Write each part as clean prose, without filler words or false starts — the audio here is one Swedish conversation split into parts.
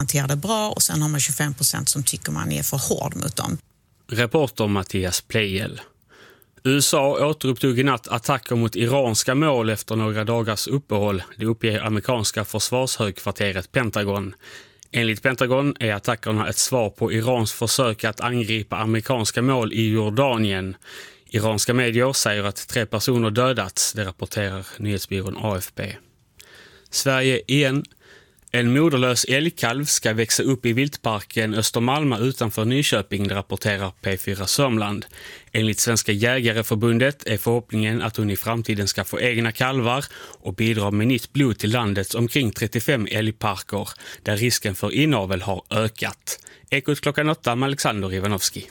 hanterar det bra och sen har man 25% som tycker man är för hård mot dem. Reporter Mattias Pleijel. USA återupptog i natt attacker mot iranska mål efter några dagars uppehåll. Det uppger amerikanska försvarshögkvarteret Pentagon. Enligt Pentagon är attackerna ett svar på Irans försök att angripa amerikanska mål i Jordanien. Iranska medier säger att 3 personer dödats, det rapporterar nyhetsbyrån AFP. Sverige igen. En moderlös älgkalv ska växa upp i viltparken Östermalma utanför Nyköping, det rapporterar P4 Sörmland. Enligt Svenska jägareförbundet är förhoppningen att hon i framtiden ska få egna kalvar och bidra med nytt blod till landets omkring 35 älgparker där risken för inavel har ökat. Ekot 8 med Alexander Ivanovski.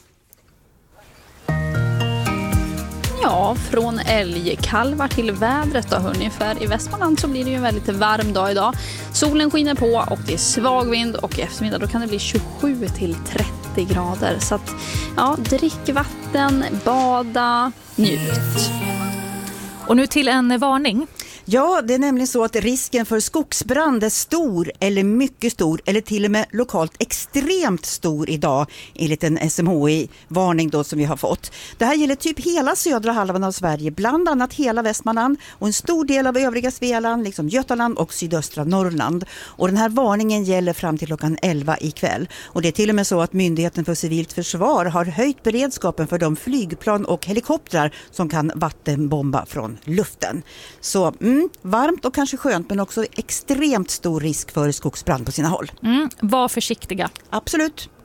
Ja, från älgkalvar till vädret då ungefär. I Västmanland så blir det ju en väldigt varm dag idag. Solen skiner på och det är svag vind och i eftermiddag då kan det bli 27 till 30 grader. Så att, ja, drick vatten, bada, njut. Och nu till en varning. Ja, det är nämligen så att risken för skogsbrand är stor eller mycket stor eller till och med lokalt extremt stor idag enligt en SMHI-varning då som vi har fått. Det här gäller typ hela södra halvan av Sverige, bland annat hela Västmanland och en stor del av övriga Svealand, liksom Götaland och sydöstra Norrland. Och den här varningen gäller fram till klockan 11 ikväll. Och det är till och med så att Myndigheten för civilt försvar har höjt beredskapen för de flygplan och helikoptrar som kan vattenbomba från luften. Så varmt och kanske skönt, men också extremt stor risk för skogsbrand på sina håll. Var försiktiga. Absolut.